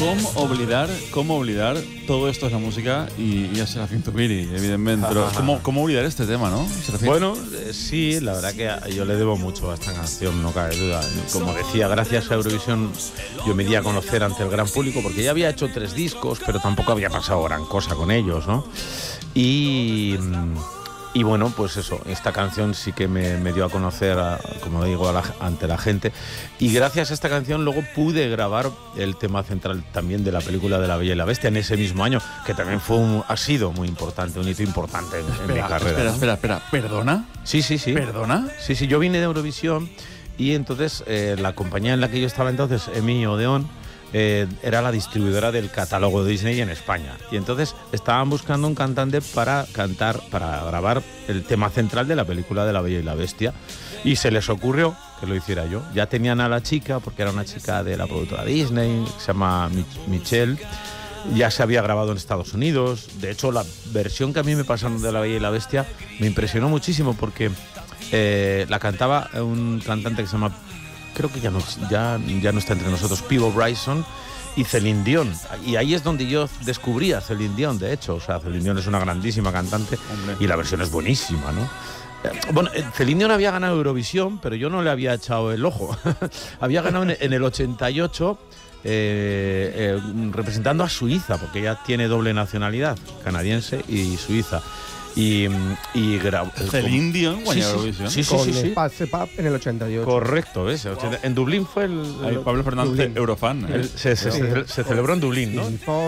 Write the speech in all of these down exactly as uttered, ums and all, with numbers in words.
¿Cómo olvidar, cómo olvidar todo esto es la música y, y a Serafín Zubiri, evidentemente? Pero ¿cómo, cómo olvidar este tema, no, Serafín? Bueno, eh, sí, la verdad que yo le debo mucho a esta canción, no cabe duda. Como decía, gracias a Eurovisión yo me di a conocer ante el gran público, porque ya había hecho tres discos, pero tampoco había pasado gran cosa con ellos, ¿no? Y... Y bueno, pues eso, esta canción sí que me, me dio a conocer, a, como digo, a la, ante la gente. Y gracias a esta canción luego pude grabar el tema central también de la película de La Bella y la Bestia en ese mismo año, que también fue un, ha sido muy importante, un hito importante en, espera, en mi carrera. Espera, ¿no? espera, espera. ¿Perdona? Sí, sí, sí. ¿Perdona? Sí, sí, yo vine de Eurovisión y entonces eh, la compañía en la que yo estaba entonces, Emi Odeón, Eh, era la distribuidora del catálogo de Disney en España, y entonces estaban buscando un cantante para cantar, para grabar el tema central de la película de La Bella y la Bestia, y se les ocurrió que lo hiciera yo. Ya tenían a la chica, porque era una chica de la productora Disney, que se llama Mich- Michelle, ya se había grabado en Estados Unidos. De hecho, la versión que a mí me pasaron de La Bella y la Bestia me impresionó muchísimo, porque eh, la cantaba un cantante que se llama, creo que ya no, ya, ya no está entre nosotros, Peebo Bryson y Celine Dion. Y ahí es donde yo descubrí a Celine Dion, de hecho. O sea, Celine Dion es una grandísima cantante. Hombre. Y la versión es buenísima, ¿no? Eh, bueno, Celine Dion había ganado Eurovisión, pero yo no le había echado el ojo. Había ganado en, en el ochenta y ocho eh, eh, representando a Suiza, porque ella tiene doble nacionalidad, canadiense y suiza. Y, y grabó. Celine Dion sí, sí, Eurovisión. sí, sí, con sí, sí. Pase Pap en el ochenta y ocho. Correcto, ¿ves? En Dublín fue el. Ahí, el Pablo Fernández, Dublín. Eurofan. ¿eh? el- se, se, Sí. se, se celebró en Dublín, ¿no?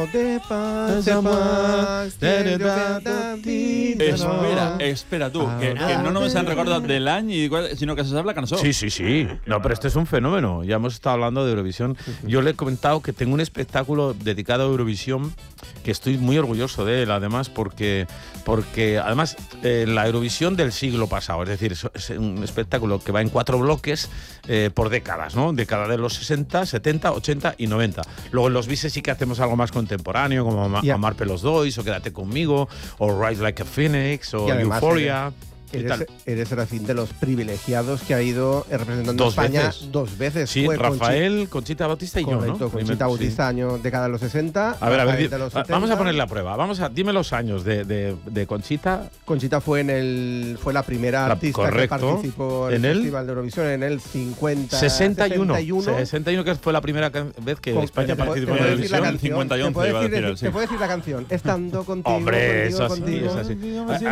Espera, espera tú, que, que no només han recordado del año, y cuál, sino que se sabe la canción. Sí, sí, sí. No, pero este es un fenómeno. Ya hemos estado hablando de Eurovisión. Yo le he comentado que tengo un espectáculo dedicado a Eurovisión, que estoy muy orgulloso de él, además, porque, porque además, eh, la Eurovisión del siglo pasado, es decir, es un espectáculo que va en cuatro bloques eh, por décadas, ¿no? Década de los sesenta, setenta, ochenta y noventa. Luego en los bises sí que hacemos algo más contemporáneo, como Ama- Yeah. Amar Pelos Dois, o Quédate Conmigo, o Rise Like a Phoenix, o Y además, Euphoria. y Eres, tal. eres Serafín de los privilegiados que ha ido representando a Dos España veces. dos veces. Sí, Fue Rafael, Conchita Bautista y Conchi- yo, ¿no? correcto, Conchita Primero, Bautista, sí. año década de los sesenta. A ver, a ver, Rafael di- de los a- setenta. vamos a poner la prueba. Vamos a, dime los años de, de, de Conchita. Conchita fue en el fue la primera La- artista correcto. que participó en, En el el Festival de Eurovisión en el cincuenta, sesenta y uno. sesenta y uno. sesenta y uno, que fue la primera can- vez que Con- España te puedo- participó te en puedo decir la Eurovisión. canción, cincuenta y te once puedo iba a decir, decir él, te sí. puedo decir la canción. Estando contigo, Hombre, contigo, eso así, contigo. es así.